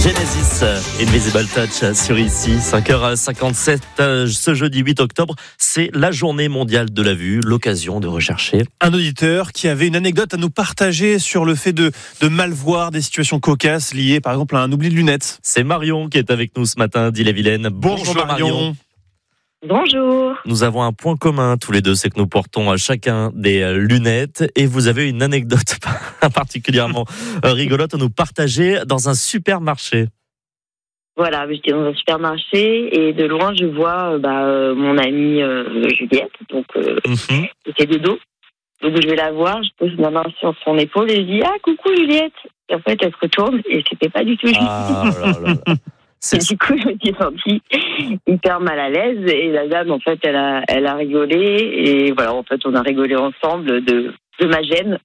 Genesis, Invisible Touch sur ici, 5h57, ce jeudi 8 octobre, c'est la journée mondiale de la vue, l'occasion de rechercher. Un auditeur qui avait une anecdote à nous partager sur le fait de mal voir des situations cocasses liées par exemple à un oubli de lunettes. C'est Marion qui est avec nous ce matin d'Ille-et-Vilaine. Bonjour Marion. Bonjour. Nous avons un point commun tous les deux, c'est que nous portons chacun des lunettes et vous avez une anecdote particulièrement rigolote à nous partager dans un supermarché. Voilà, j'étais dans un supermarché et de loin je vois mon amie Juliette, donc c'était de dos. Donc je vais la voir, je pose ma main sur son épaule et je dis « Ah, coucou Juliette !» Et en fait elle se retourne et c'était pas du tout Juliette. Ah là là. Et du coup, je me suis sentie hyper mal à l'aise et la dame, en fait, elle a rigolé et voilà, en fait, on a rigolé ensemble de ma gêne.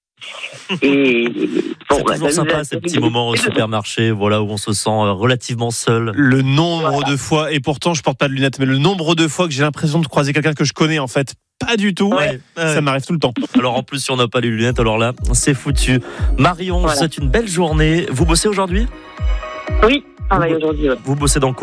Et bon, c'est toujours sympa ces petits moments au supermarché, voilà, où on se sent relativement seul. Le nombre de fois, et pourtant je porte pas de lunettes, mais le nombre de fois que j'ai l'impression de croiser quelqu'un que je connais en fait, pas du tout. Ouais. Ça m'arrive tout le temps. Alors en plus, si on n'a pas les lunettes, alors là, c'est foutu. Marion, Voilà. C'est une belle journée. Vous bossez aujourd'hui ? Oui, je travaille aujourd'hui. Ouais. Vous bossez dans quoi ?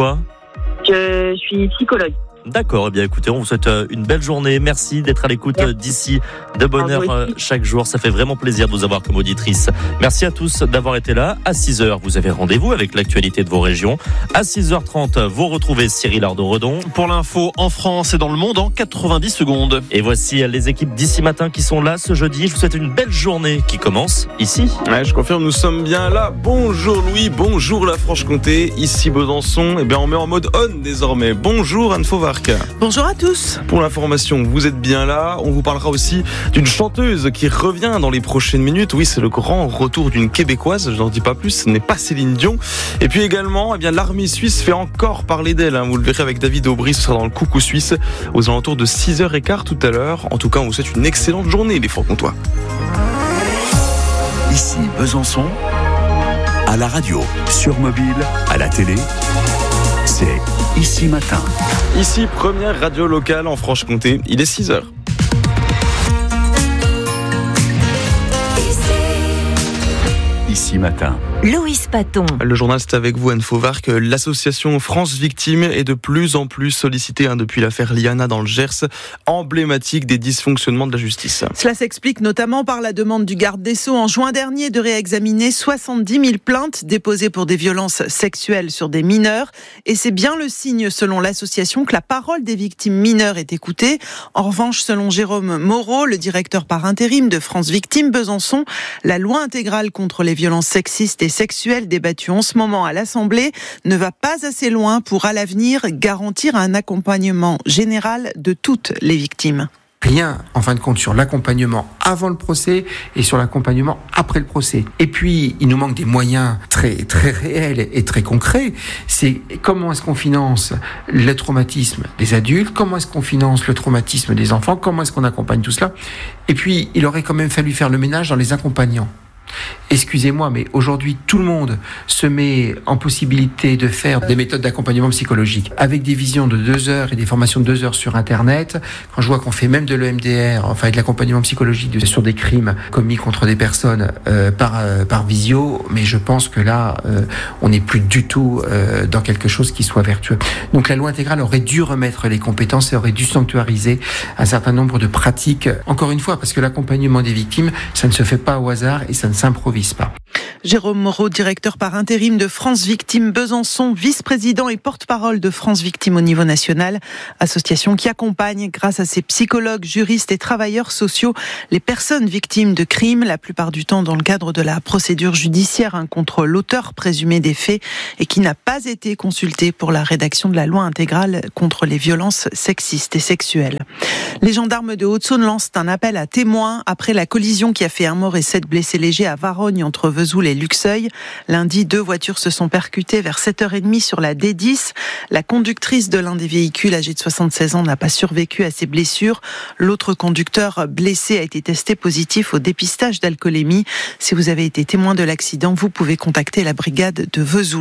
Je suis psychologue. D'accord, eh bien écoutez, on vous souhaite une belle journée. Merci d'être à l'écoute d'ici, de bonne heure chaque jour. Ça fait vraiment plaisir de vous avoir comme auditrice. Merci à tous d'avoir été là. À 6h, vous avez rendez-vous avec l'actualité de vos régions. À 6h30, vous retrouvez Cyril Ardo-Redon. Pour l'info en France et dans le monde en 90 secondes. Et voici les équipes d'ici matin qui sont là ce jeudi. Je vous souhaite une belle journée qui commence ici. Ouais, je confirme, nous sommes bien là. Bonjour Louis, bonjour la Franche-Comté. Ici Besançon, eh bien on met en mode on désormais. Bonjour Anne Fauvard. Bonjour à tous. Pour l'information, vous êtes bien là. On vous parlera aussi d'une chanteuse qui revient dans les prochaines minutes. Oui, c'est le grand retour d'une Québécoise. Je n'en dis pas plus, ce n'est pas Céline Dion. Et puis également, eh bien, l'armée suisse fait encore parler d'elle. Vous le verrez avec David Aubry, ce sera dans le Coucou Suisse aux alentours de 6h15 tout à l'heure. En tout cas, on vous souhaite une excellente journée, les Francs-Comtois. Ici Besançon, à la radio, sur mobile, à la télé, c'est Ici Matin. Ici, première radio locale en Franche-Comté, il est 6h. Ici Matin. Loïs Paton. Le journal, c'est avec vous, Anne Fauvard, que l'association France Victimes est de plus en plus sollicitée depuis l'affaire Liana dans le Gers, emblématique des dysfonctionnements de la justice. Cela s'explique notamment par la demande du garde des Sceaux en juin dernier de réexaminer 70 000 plaintes déposées pour des violences sexuelles sur des mineurs. Et c'est bien le signe, selon l'association, que la parole des victimes mineures est écoutée. En revanche, selon Jérôme Moreau, le directeur par intérim de France Victimes Besançon, la loi intégrale contre les violences sexistes et sexuelle débattue en ce moment à l'Assemblée ne va pas assez loin pour, à l'avenir, garantir un accompagnement général de toutes les victimes. Rien, en fin de compte, sur l'accompagnement avant le procès et sur l'accompagnement après le procès. Et puis, il nous manque des moyens très, très réels et très concrets. C'est comment est-ce qu'on finance le traumatisme des adultes, comment est-ce qu'on finance le traumatisme des enfants, comment est-ce qu'on accompagne tout cela. Et puis, il aurait quand même fallu faire le ménage dans les accompagnants. Excusez-moi, mais aujourd'hui, tout le monde se met en possibilité de faire des méthodes d'accompagnement psychologique avec des visions de 2 heures et des formations de 2 heures sur Internet. Quand je vois qu'on fait même de l'EMDR, enfin de l'accompagnement psychologique sur des crimes commis contre des personnes par visio, mais je pense que là, on n'est plus du tout dans quelque chose qui soit vertueux. Donc la loi intégrale aurait dû remettre les compétences et aurait dû sanctuariser un certain nombre de pratiques. Encore une fois, parce que l'accompagnement des victimes, ça ne se fait pas au hasard et ça ne s'improvise pas. Jérôme Moreau, directeur par intérim de France Victimes Besançon, vice-président et porte-parole de France Victimes au niveau national, association qui accompagne, grâce à ses psychologues, juristes et travailleurs sociaux, les personnes victimes de crimes, la plupart du temps dans le cadre de la procédure judiciaire contre l'auteur présumé des faits et qui n'a pas été consulté pour la rédaction de la loi intégrale contre les violences sexistes et sexuelles. Les gendarmes de Haute-Saône lancent un appel à témoins après la collision qui a fait 1 mort et 7 blessés légers à Varogne entre Vesoul et Luxeuil. Lundi, 2 voitures se sont percutées vers 7h30 sur la D10. La conductrice de l'un des véhicules, âgée de 76 ans, n'a pas survécu à ses blessures. L'autre conducteur blessé a été testé positif au dépistage d'alcoolémie. Si vous avez été témoin de l'accident, vous pouvez contacter la brigade de Vesoul.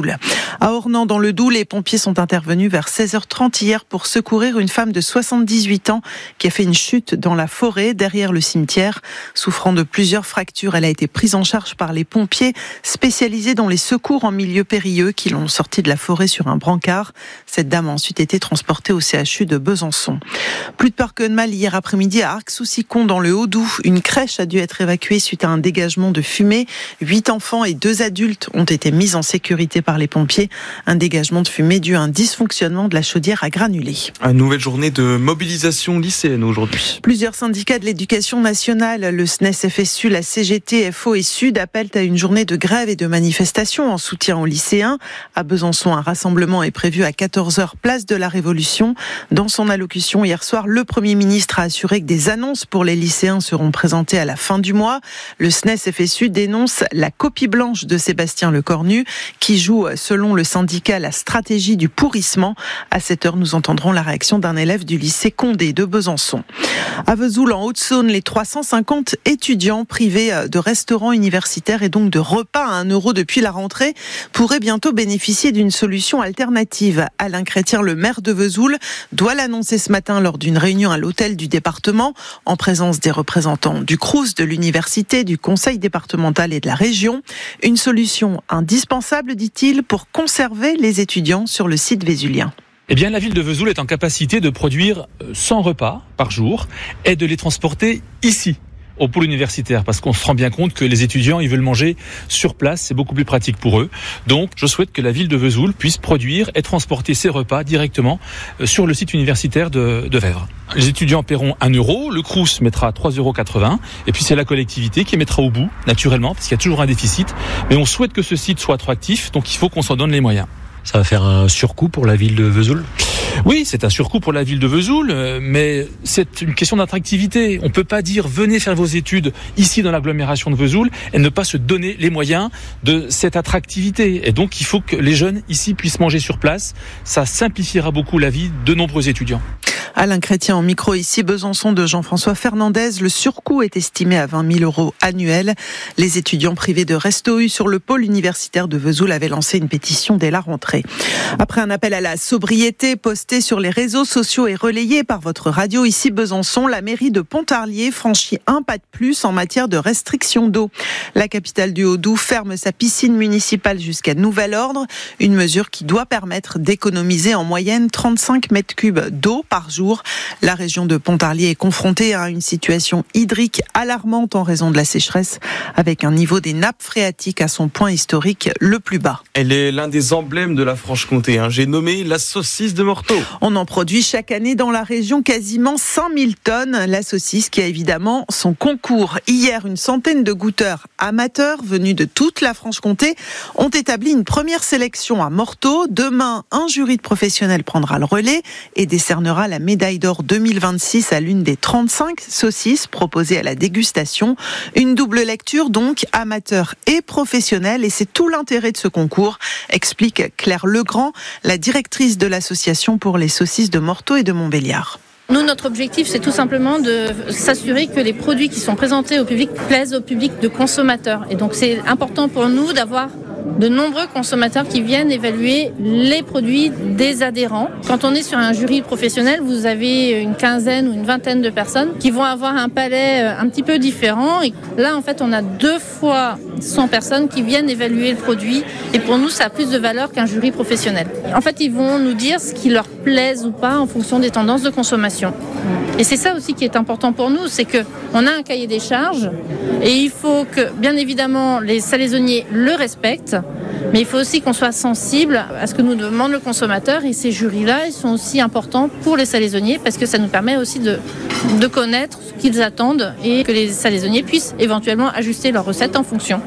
À Ornans, dans le Doubs, les pompiers sont intervenus vers 16h30 hier pour secourir une femme de 78 ans qui a fait une chute dans la forêt derrière le cimetière. Souffrant de plusieurs fractures, elle a été prise en charge par les pompiers spécialisés dans les secours en milieu périlleux qui l'ont sortie de la forêt sur un brancard. Cette dame a ensuite été transportée au CHU de Besançon. Plus de peur que de mal hier après-midi à Arc-sous-Sicon dans le Haut-Doubs. Une crèche a dû être évacuée suite à un dégagement de fumée. 8 enfants et 2 adultes ont été mis en sécurité par les pompiers. Un dégagement de fumée dû à un dysfonctionnement de la chaudière à granulés. Une nouvelle journée de mobilisation lycéenne aujourd'hui. Plusieurs syndicats de l'éducation nationale, le SNES-FSU, la CGT, FO et Sud appellent à une journée de grève et de manifestation en soutien aux lycéens. À Besançon, un rassemblement est prévu à 14h, place de la Révolution. Dans son allocution hier soir, le Premier ministre a assuré que des annonces pour les lycéens seront présentées à la fin du mois. Le SNES-FSU dénonce la copie blanche de Sébastien Lecornu qui joue, selon le syndicat, la stratégie du pourrissement. À 7h, nous entendrons la réaction d'un élève du lycée Condé de Besançon. À Vesoul, en Haute-Saône, les 350 étudiants privés de restaurants universitaires et donc de repas à 1 € depuis la rentrée pourraient bientôt bénéficier d'une solution alternative. Alain Chrétien, le maire de Vesoul, doit l'annoncer ce matin lors d'une réunion à l'hôtel du département, en présence des représentants du Crous, de l'université, du conseil départemental et de la région. Une solution indispensable, dit-il, pour conserver les étudiants sur le site vésulien. Eh bien, la ville de Vesoul est en capacité de produire 100 repas par jour et de les transporter ici, au pôle universitaire, parce qu'on se rend bien compte que les étudiants, ils veulent manger sur place, c'est beaucoup plus pratique pour eux. Donc, je souhaite que la ville de Vesoul puisse produire et transporter ces repas directement sur le site universitaire de Vèvres. Les étudiants paieront 1 €, le Crous mettra 3,80 €, et puis c'est la collectivité qui mettra au bout, naturellement, parce qu'il y a toujours un déficit. Mais on souhaite que ce site soit attractif, donc il faut qu'on s'en donne les moyens. Ça va faire un surcoût pour la ville de Vesoul ? Oui, c'est un surcoût pour la ville de Vesoul, mais c'est une question d'attractivité. On peut pas dire venez faire vos études ici dans l'agglomération de Vesoul et ne pas se donner les moyens de cette attractivité. Et donc il faut que les jeunes ici puissent manger sur place. Ça simplifiera beaucoup la vie de nombreux étudiants. Alain Chrétien en micro ici, Besançon de Jean-François Fernandez. Le surcoût est estimé à 20 000 € annuels. Les étudiants privés de Resto U sur le pôle universitaire de Vesoul avaient lancé une pétition dès la rentrée. Après un appel à la sobriété posté sur les réseaux sociaux et relayé par votre radio ici Besançon, la mairie de Pontarlier franchit un pas de plus en matière de restriction d'eau. La capitale du Haut-Doubs ferme sa piscine municipale jusqu'à nouvel ordre, une mesure qui doit permettre d'économiser en moyenne 35 mètres cubes d'eau par jour. La région de Pontarlier est confrontée à une situation hydrique alarmante en raison de la sécheresse, avec un niveau des nappes phréatiques à son point historique le plus bas. Elle est l'un des emblèmes de la Franche-Comté. J'ai nommé la saucisse de Morteau. On en produit chaque année dans la région quasiment 5000 tonnes. La saucisse qui a évidemment son concours. Hier, une centaine de goûteurs amateurs venus de toute la Franche-Comté ont établi une première sélection à Morteau. Demain, un jury de professionnels prendra le relais et décernera la médaille d'or 2026 à l'une des 35 saucisses proposées à la dégustation. Une double lecture donc, amateur et professionnel, et c'est tout l'intérêt de ce concours, explique Claire Legrand, la directrice de l'association pour les saucisses de Morteau et de Montbéliard. Nous, notre objectif, c'est tout simplement de s'assurer que les produits qui sont présentés au public plaisent au public de consommateurs. Et donc, c'est important pour nous d'avoir de nombreux consommateurs qui viennent évaluer les produits des adhérents. Quand on est sur un jury professionnel, vous avez une quinzaine ou une vingtaine de personnes qui vont avoir un palais un petit peu différent. Et là, en fait, on a 2 fois 100 personnes qui viennent évaluer le produit. Et pour nous, ça a plus de valeur qu'un jury professionnel. En fait, ils vont nous dire ce qui leur plaise ou pas en fonction des tendances de consommation. Et c'est ça aussi qui est important pour nous, c'est qu'on a un cahier des charges et il faut que, bien évidemment, les salaisonniers le respectent, mais il faut aussi qu'on soit sensible à ce que nous demande le consommateur. Et ces jurys-là, ils sont aussi importants pour les salaisonniers parce que ça nous permet aussi de connaître ce qu'ils attendent et que les salaisonniers puissent éventuellement ajuster leurs recettes en fonction.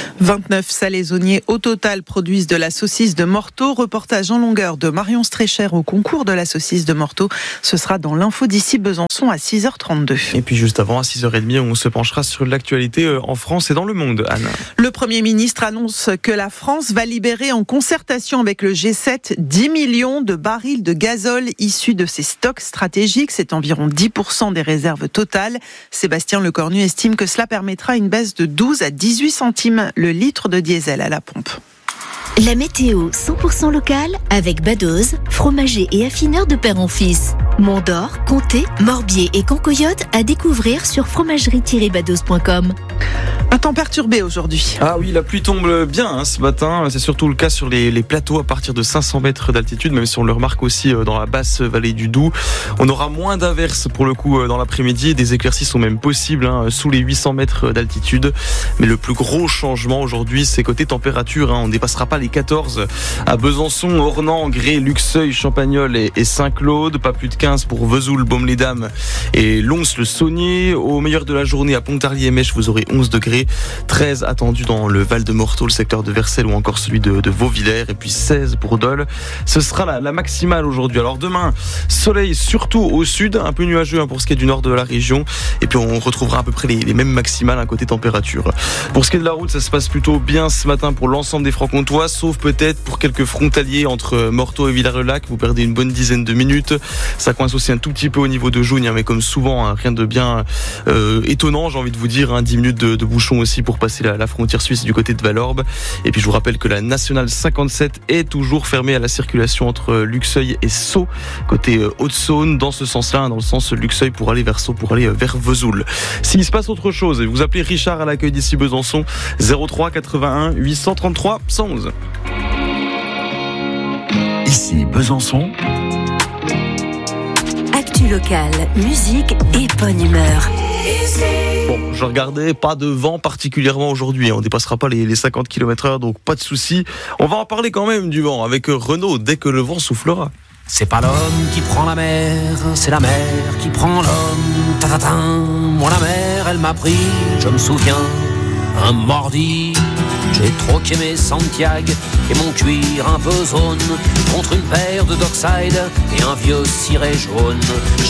29 salaisonniers au total produisent de la saucisse de Morteau. Reportage en longueur de Marion Strécher au concours de la saucisse de Morteau. Ce sera dans l'info d'ici Besançon à 6h32. Et puis juste avant, à 6h30, on se penchera sur l'actualité en France et dans le monde, Anne. Le Premier ministre annonce que la France va libérer en concertation avec le G7 10 millions de barils de gazole issus de ses stocks stratégiques. C'est environ 10% des réserves totales. Sébastien Lecornu estime que cela permettra une baisse de 12 à 18 centimes le litre de diesel à la pompe. La météo 100% locale avec Badoz, fromager et affineur de père en fils. Mont d'Or, Comté, Morbier et Concoyote à découvrir sur fromagerie-badoz.com. Un temps perturbé aujourd'hui. Ah oui, la pluie tombe bien ce matin. C'est surtout le cas sur les plateaux à partir de 500 mètres d'altitude, même si on le remarque aussi dans la basse vallée du Doubs. On aura moins d'averses pour le coup dans l'après-midi. Des éclaircies sont même possibles sous les 800 mètres d'altitude. Mais le plus gros changement aujourd'hui, c'est côté température. On ne dépassera pas les 14 à Besançon, Ornans, Grès, Luxeuil, Champagnole et Saint-Claude. Pas plus de 15 pour Vesoul, Baume-les-Dames et Lons-le-Saunier. Au meilleur de la journée à Pontarlier et Mèche, vous aurez 11 degrés. 13 attendus dans le Val de Morteau, le secteur de Vercelles ou encore celui de Vauvillers, et puis 16 pour Dole. Ce sera la maximale aujourd'hui. Alors demain, soleil surtout au sud, un peu nuageux pour ce qui est du nord de la région, et puis on retrouvera à peu près les mêmes maximales à côté température. Pour ce qui est de la route, ça se passe plutôt bien ce matin pour l'ensemble des Francs-Comtois, sauf peut-être pour quelques frontaliers entre Morteau et Villars-le-Lac. Vous perdez une bonne dizaine de minutes. Ça coince aussi un tout petit peu au niveau de Jougne, mais comme souvent, rien de bien étonnant, j'ai envie de vous dire. 10 minutes de bouchon aussi pour passer la frontière suisse du côté de Valorbe. Et puis je vous rappelle que la nationale 57 est toujours fermée à la circulation entre Luxeuil et Sceaux, côté Haute-Saône, dans ce sens-là, dans le sens Luxeuil pour aller vers Sceaux, pour aller vers Vesoul. S'il se passe autre chose, vous appelez Richard à l'accueil d'ici Besançon, 03 81 833 111. Ici Besançon. Actu locale, musique et bonne humeur. Bon, je regardais, pas de vent particulièrement aujourd'hui. On dépassera pas les 50 km/h, donc pas de souci. On va en parler quand même du vent avec Renaud dès que le vent soufflera. C'est pas l'homme qui prend la mer, c'est la mer qui prend l'homme. Ta-ta-ta. Moi la mer, elle m'a pris, je me souviens, un mardi. J'ai troqué mes Santiago et mon cuir un peu zone contre une paire de Dockside et un vieux ciré jaune.